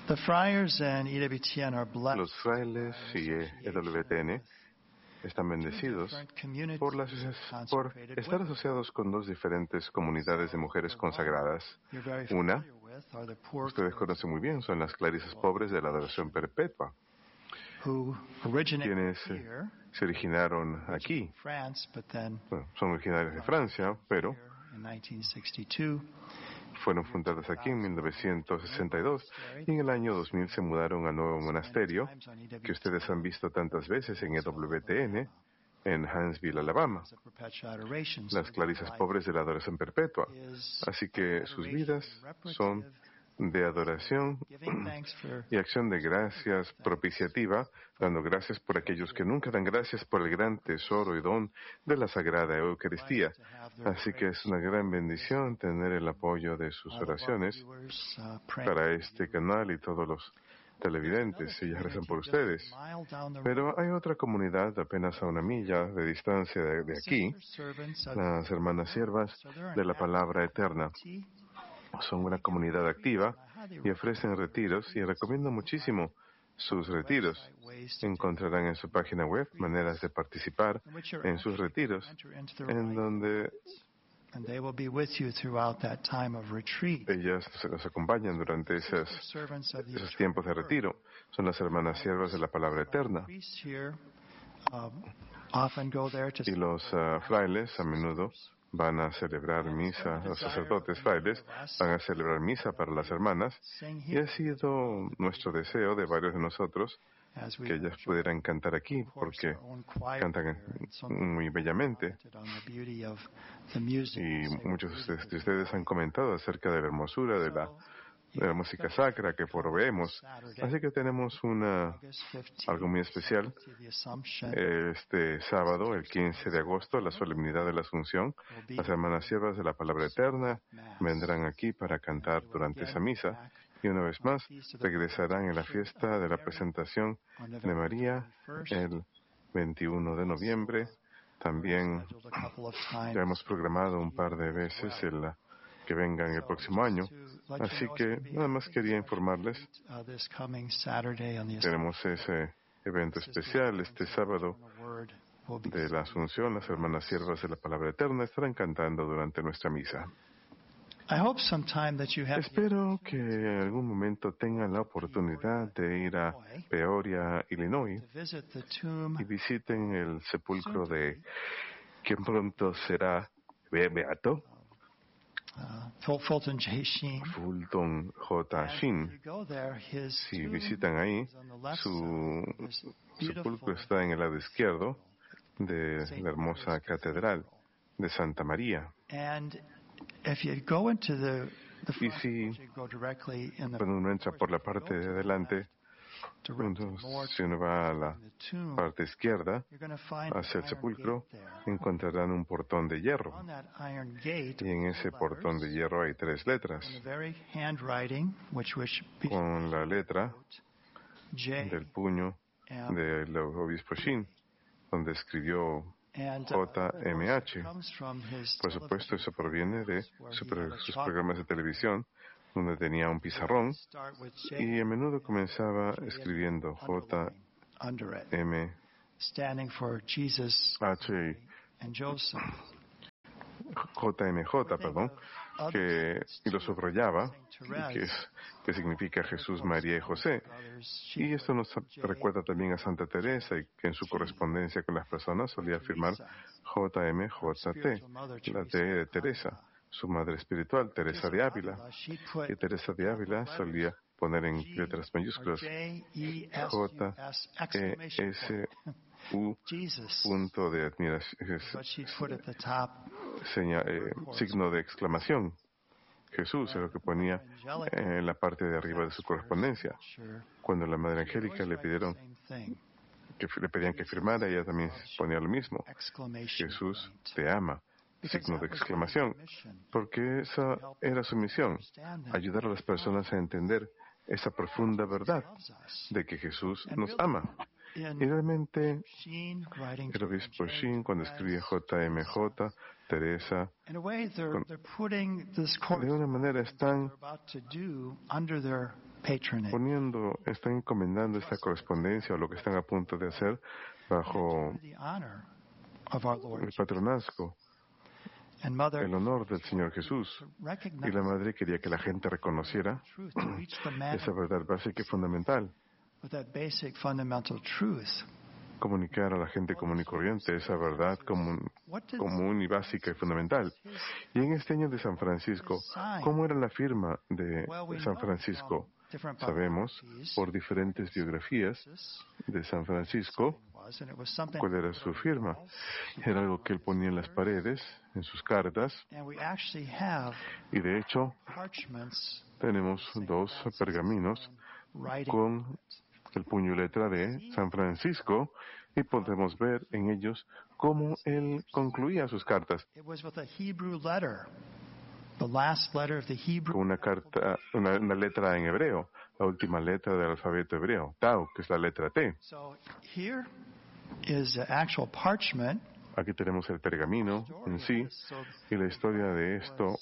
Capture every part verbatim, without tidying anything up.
The friars and E W T N are blessed. Los frailes y E W T N están bendecidos por, las, por estar asociados con dos diferentes comunidades de mujeres consagradas. Una, ustedes conocen muy bien, son las clarisas pobres de la adoración perpetua, quienes se originaron aquí. Bueno, son originarios de Francia, pero fueron fundadas aquí en mil novecientos sesenta y dos y en el año dos mil se mudaron al nuevo monasterio que ustedes han visto tantas veces en E W T N en Huntsville, Alabama, las clarisas pobres de la adoración perpetua. Así que sus vidas son de adoración y acción de gracias propiciativa, dando gracias por aquellos que nunca dan gracias por el gran tesoro y don de la Sagrada Eucaristía. Así que es una gran bendición tener el apoyo de sus oraciones para este canal y todos los televidentes. Ellas rezan por ustedes. Pero hay otra comunidad apenas a una milla de distancia de, de aquí, las hermanas siervas de la Palabra Eterna. Son una comunidad activa y ofrecen retiros y recomiendo muchísimo sus retiros. Encontrarán en su página web maneras de participar en sus retiros, en donde ellas nos acompañan durante esos, esos tiempos de retiro. Son las hermanas siervas de la Palabra Eterna. Y los uh, frailes a menudo van a celebrar misa, los sacerdotes frailes van a celebrar misa para las hermanas, y ha sido nuestro deseo de varios de nosotros que ellas pudieran cantar aquí, porque cantan muy bellamente. Y muchos de ustedes han comentado acerca de la hermosura de la, de la música sacra que proveemos. Así que tenemos una, algo muy especial. Este sábado, el quince de agosto, la solemnidad de la Asunción, las hermanas siervas de la Palabra Eterna vendrán aquí para cantar durante esa misa. Y una vez más, regresarán en la fiesta de la presentación de María el veintiuno de noviembre. También ya hemos programado un par de veces el, que vengan el próximo año. Así que nada más quería informarles. Tenemos ese evento especial este sábado de la Asunción. Las hermanas siervas de la Palabra Eterna estarán cantando durante nuestra misa. Espero que en algún momento tengan la oportunidad de ir a Peoria, Illinois, y visiten el sepulcro de quien pronto será beato, Fulton J. Sheen. Si visitan ahí, su sepulcro está en el lado izquierdo de la hermosa catedral de Santa María. Y si cuando uno entra por la parte de adelante, uno, si uno va a la parte izquierda, hacia el sepulcro, encontrarán un portón de hierro. Y en ese portón de hierro hay tres letras. Con la letra del puño del obispo Sheen, donde escribió J M H. Por supuesto, eso proviene de sus programas de televisión, donde tenía un pizarrón y a menudo comenzaba escribiendo J M H J M J, perdón, que, y lo subrayaba, que, es, que significa Jesús, María y José. Y esto nos recuerda también a Santa Teresa, y que en su correspondencia con las personas solía afirmar J M J T, la T de Teresa, su madre espiritual, Teresa de Ávila. Y Teresa de Ávila solía poner en letras mayúsculas J E S U punto de admiración, seña, eh, signo de exclamación. Jesús es lo que ponía en la parte de arriba de su correspondencia. Cuando la Madre Angélica le pidieron que le pedían que firmara, ella también ponía lo mismo. Jesús te ama, signo de exclamación, porque esa era su misión, ayudar a las personas a entender esa profunda verdad de que Jesús nos ama. Y realmente el obispo Sheen, cuando escribía J M J, Teresa, con, de una manera están poniendo, están encomendando esta correspondencia o lo que están a punto de hacer bajo el patronazgo, el honor del Señor Jesús. Y la madre quería que la gente reconociera esa verdad básica y fundamental. Comunicar a la gente común y corriente esa verdad común, común y básica y fundamental. Y en este año de San Francisco, ¿cómo era la firma de San Francisco? Sabemos, por diferentes biografías de San Francisco, cuál era su firma. Era algo que él ponía en las paredes, en sus cartas. Y de hecho, tenemos dos pergaminos con el puño y letra de San Francisco, y podemos ver en ellos cómo él concluía sus cartas. Con una carta, una, una letra en hebreo, la última letra del alfabeto hebreo, Tau, que es la letra T. Aquí tenemos el pergamino en sí, y la historia de esto.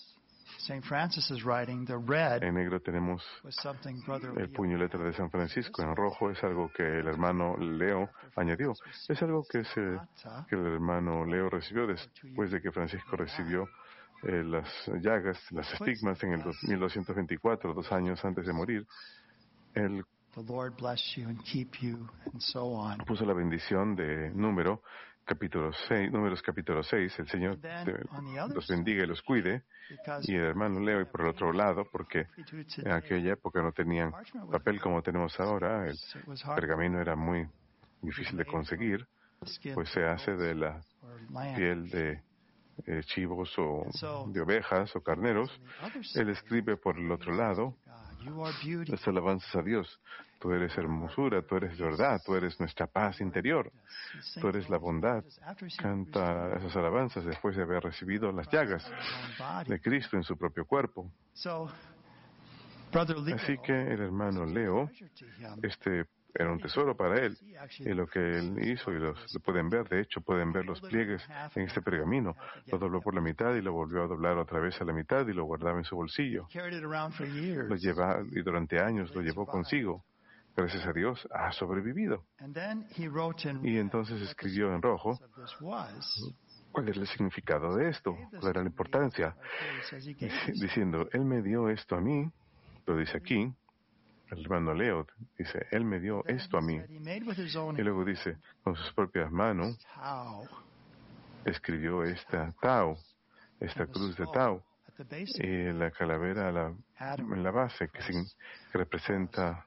En negro tenemos el puño y letra de San Francisco. En rojo es algo que el hermano Leo añadió. Es algo que, se, que el hermano Leo recibió después de que Francisco recibió eh, las llagas, las estigmas en el mil doscientos veinticuatro, dos años antes de morir. Él puso la bendición de número capítulo seis, números capítulo seis, el Señor te, los bendiga y los cuide, y el hermano Leo, y por el otro lado, porque en aquella época no tenían papel como tenemos ahora, el pergamino era muy difícil de conseguir, pues se hace de la piel de eh, chivos o de ovejas o carneros. Él escribe por el otro lado las alabanzas a Dios. Tú eres hermosura, tú eres verdad, tú eres nuestra paz interior, tú eres la bondad. Canta esas alabanzas después de haber recibido las llagas de Cristo en su propio cuerpo. Así que el hermano Leo, este era un tesoro para él, y lo que él hizo, y los, lo pueden ver, de hecho pueden ver los pliegues en este pergamino, lo dobló por la mitad y lo volvió a doblar otra vez a la mitad y lo guardaba en su bolsillo. Lo lleva, y durante años lo llevó consigo. Gracias a Dios ha sobrevivido. Y entonces escribió en rojo cuál era el significado de esto, cuál era la importancia, diciendo, Él me dio esto a mí, lo dice aquí. El hermano Leo dice, Él me dio esto a mí. Y luego dice, con sus propias manos, escribió esta Tau, esta cruz de Tau, y la calavera la, en la base, que, sin, que representa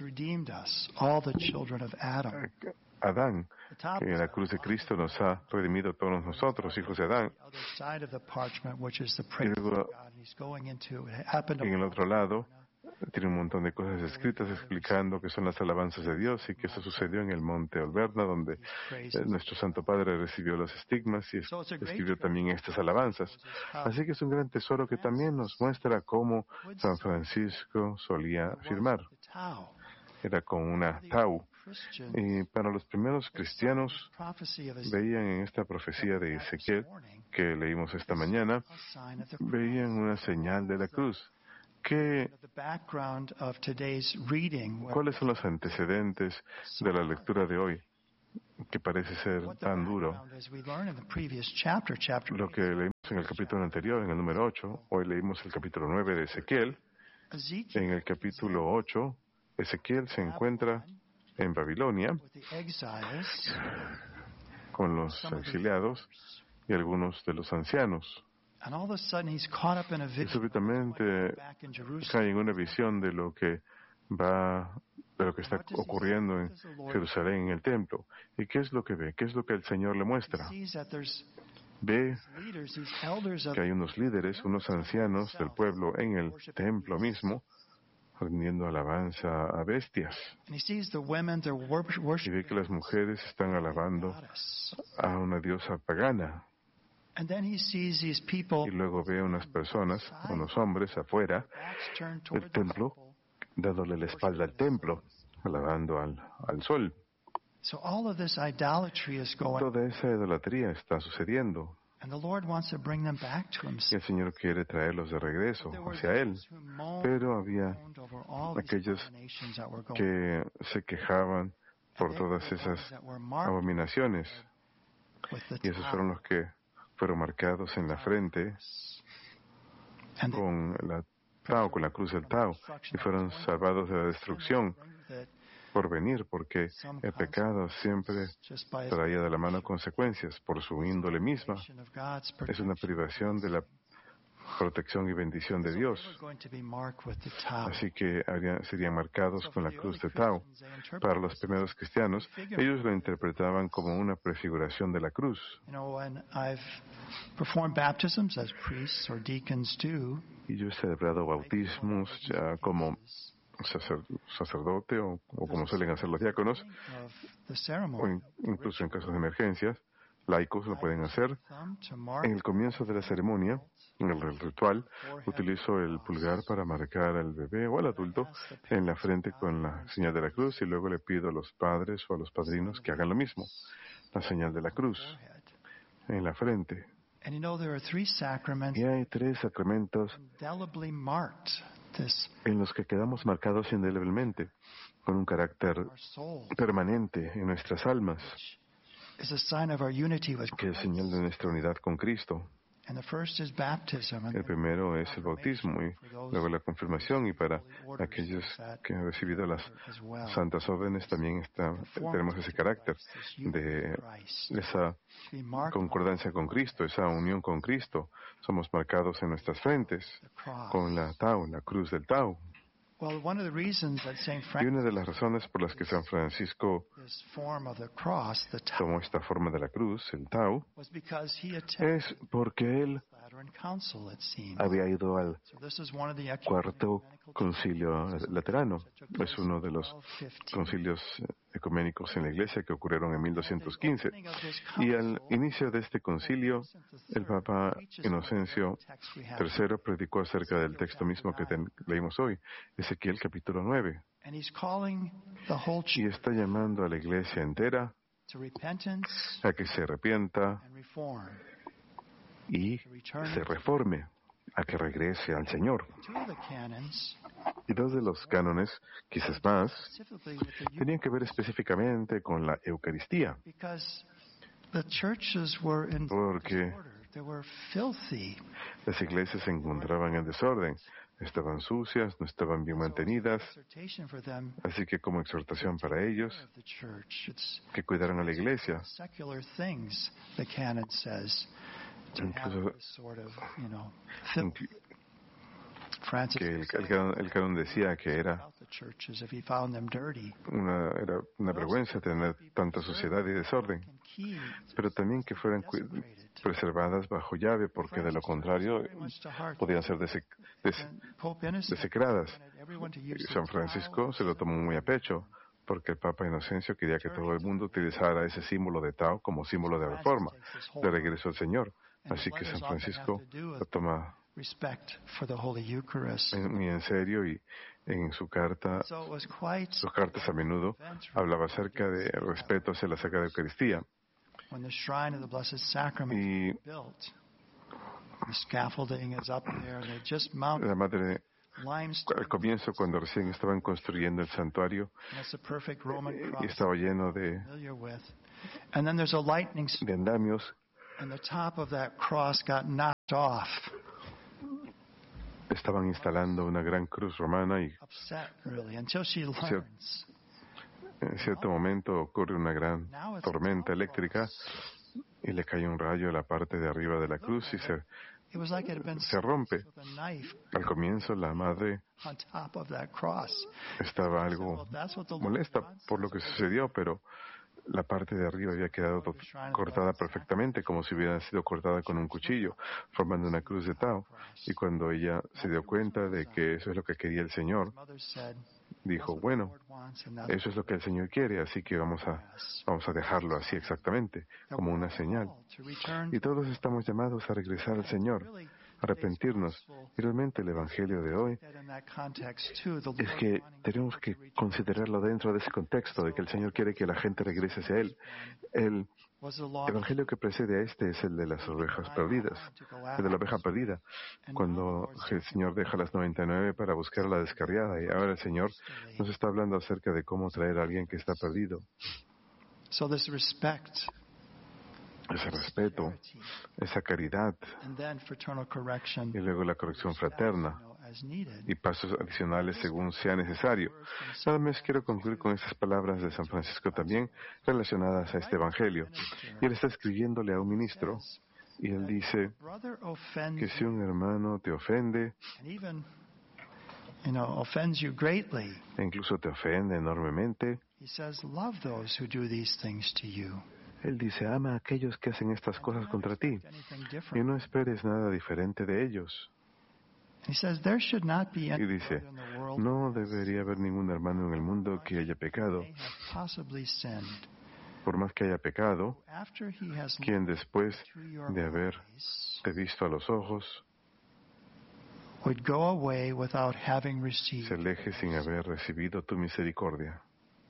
Adán, que en la cruz de Cristo nos ha redimido a todos nosotros, hijos de Adán. Y luego, en el otro lado, tiene un montón de cosas escritas explicando que son las alabanzas de Dios y que eso sucedió en el monte Olverna, donde eh, nuestro Santo Padre recibió los estigmas y escribió también estas alabanzas. Así que es un gran tesoro que también nos muestra cómo San Francisco solía firmar. Era con una tau. Y para los primeros cristianos veían en esta profecía de Ezequiel que leímos esta mañana, veían una señal de la cruz. ¿Qué, ¿Cuáles son los antecedentes de la lectura de hoy, que parece ser tan duro? Lo que leímos en el capítulo anterior, en el número ocho, hoy leímos el capítulo nueve de Ezequiel. En el capítulo ocho, Ezequiel se encuentra en Babilonia con los exiliados y algunos de los ancianos. Y súbitamente cae en una visión de lo que va, de lo que está ocurriendo en Jerusalén, en el templo. ¿Y qué es lo que ve? ¿Qué es lo que el Señor le muestra? Ve que hay unos líderes, unos ancianos del pueblo en el templo mismo, rindiendo alabanza a bestias. Y ve que las mujeres están alabando a una diosa pagana. Y luego ve a unas personas, unos hombres afuera del templo, dándole la espalda al templo, alabando al, al sol. Toda esa idolatría está sucediendo. Y el Señor quiere traerlos de regreso hacia Él. Pero había aquellos que se quejaban por todas esas abominaciones. Y esos fueron los que fueron marcados en la frente con la Tao, con la cruz del Tao, y fueron salvados de la destrucción por venir, porque el pecado siempre traía de la mano consecuencias por su índole misma. Es una privación de la protección y bendición de Dios. Así que habrían, serían marcados con la cruz de Tao. Para los primeros cristianos, ellos lo interpretaban como una prefiguración de la cruz. Y yo he celebrado bautismos ya como sacer, sacerdote o, o como suelen hacer los diáconos, o in, incluso en casos de emergencias, laicos lo pueden hacer. En el comienzo de la ceremonia, en el ritual, utilizo el pulgar para marcar al bebé o al adulto en la frente con la señal de la cruz y luego le pido a los padres o a los padrinos que hagan lo mismo, la señal de la cruz en la frente. Y hay tres sacramentos en los que quedamos marcados indeleblemente, con un carácter permanente en nuestras almas, que es señal de nuestra unidad con Cristo. El primero es el bautismo y luego la confirmación, y para aquellos que han recibido las santas órdenes también está, tenemos ese carácter de esa concordancia con Cristo, esa unión con Cristo. Somos marcados en nuestras frentes con la Tao, la cruz del Tao. Y una de las razones por las que San Francisco tomó esta forma de la cruz, el Tao, es porque él había ido al cuarto concilio laterano. Es uno de los concilios ecuménicos en la Iglesia que ocurrieron en mil doscientos quince. Y al inicio de este concilio, el Papa Inocencio tercero predicó acerca del texto mismo que ten, leímos hoy, Ezequiel capítulo nueve. Y está llamando a la Iglesia entera a que se arrepienta y se reforme, a que regrese al Señor. Y dos de los cánones, quizás más, tenían que ver específicamente con la Eucaristía, porque las iglesias se encontraban en desorden, estaban sucias, no estaban bien mantenidas, así que como exhortación para ellos, que cuidaran a la iglesia. Incluso, que el, el, canon, el canon decía que era una, era una vergüenza tener tanta suciedad y desorden, pero también que fueran preservadas bajo llave, porque de lo contrario podían ser desec des desecradas. Y San Francisco se lo tomó muy a pecho, porque el Papa Inocencio quería que todo el mundo utilizara ese símbolo de Tao como símbolo de reforma, de regreso al Señor. Así que San Francisco lo toma muy en serio, y en su carta, sus cartas a menudo hablaba acerca de respeto hacia la Sagrada Eucaristía. Y la madre, al comienzo, cuando recién estaban construyendo el santuario, y estaba lleno de, de andamios, estaban instalando una gran cruz romana y en cierto momento ocurre una gran tormenta eléctrica y le cae un rayo a la parte de arriba de la cruz y se, se rompe. Al comienzo la madre estaba algo molesta por lo que sucedió, pero la parte de arriba había quedado cortada perfectamente, como si hubiera sido cortada con un cuchillo, formando una cruz de Tao. Y cuando ella se dio cuenta de que eso es lo que quería el Señor, dijo, bueno, eso es lo que el Señor quiere, así que vamos a, vamos a dejarlo así exactamente, como una señal. Y todos estamos llamados a regresar al Señor, a arrepentirnos. Y realmente el Evangelio de hoy es que tenemos que considerarlo dentro de ese contexto, de que el Señor quiere que la gente regrese hacia Él. Él El evangelio que precede a este es el de las ovejas perdidas, el de la oveja perdida, cuando el Señor deja las noventa y nueve para buscar a la descarriada, y ahora el Señor nos está hablando acerca de cómo traer a alguien que está perdido. Ese respeto, esa caridad, y luego la corrección fraterna, y pasos adicionales según sea necesario. Nada más quiero concluir con estas palabras de San Francisco también relacionadas a este Evangelio. Y él está escribiéndole a un ministro, y él dice que si un hermano te ofende, e incluso te ofende enormemente, él dice, ama a aquellos que hacen estas cosas contra ti y no esperes nada diferente de ellos. Y dice, no debería haber ningún hermano en el mundo que haya pecado. Por más que haya pecado, quien después de haberte visto a los ojos, se aleje sin haber recibido tu misericordia.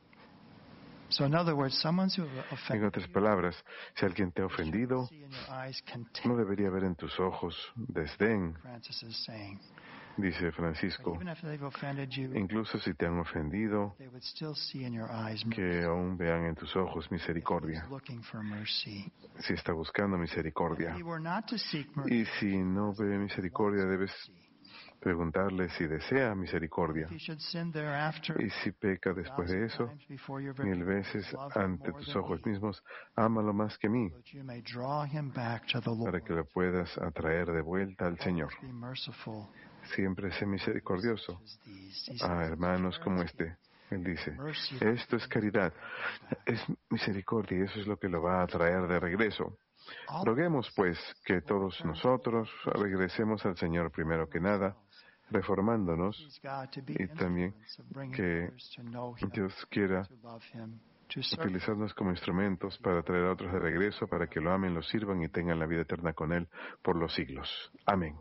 En otras palabras, si alguien te ha ofendido, no debería ver en tus ojos desdén, dice Francisco. Incluso si te han ofendido, que aún vean en tus ojos misericordia, si está buscando misericordia. Y si no ve misericordia, debes preguntarle si desea misericordia. Y si peca después de eso, mil veces ante tus ojos mismos, ámalo más que mí, para que lo puedas atraer de vuelta al Señor. Siempre sé misericordioso a hermanos como este. Él dice, esto es caridad, es misericordia, y eso es lo que lo va a atraer de regreso. Roguemos, pues, que todos nosotros regresemos al Señor primero que nada, reformándonos, y también que Dios quiera utilizarnos como instrumentos para traer a otros de regreso, para que lo amen, lo sirvan y tengan la vida eterna con Él por los siglos. Amén.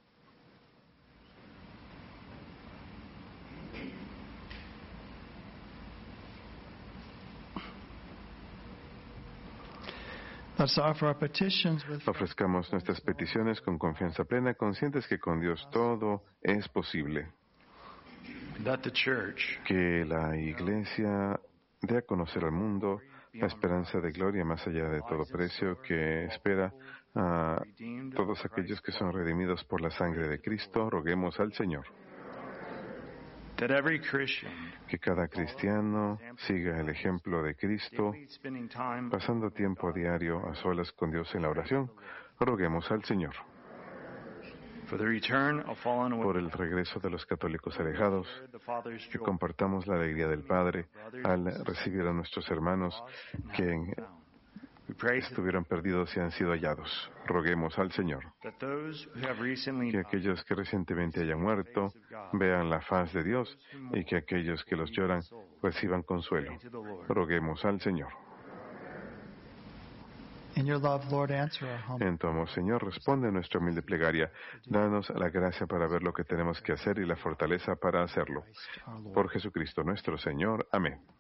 Ofrezcamos nuestras peticiones con confianza plena, conscientes que con Dios todo es posible. Que la Iglesia dé a conocer al mundo la esperanza de gloria más allá de todo precio que espera a todos aquellos que son redimidos por la sangre de Cristo. Roguemos al Señor. Que cada cristiano siga el ejemplo de Cristo, pasando tiempo a diario a solas con Dios en la oración. Roguemos al Señor. Por el regreso de los católicos alejados, que compartamos la alegría del Padre al recibir a nuestros hermanos que estuvieron perdidos y han sido hallados. Roguemos al Señor. Que aquellos que recientemente hayan muerto vean la faz de Dios y que aquellos que los lloran reciban consuelo. Roguemos al Señor. En tu amor, Señor, responde a nuestra humilde plegaria. Danos la gracia para ver lo que tenemos que hacer y la fortaleza para hacerlo. Por Jesucristo nuestro Señor. Amén.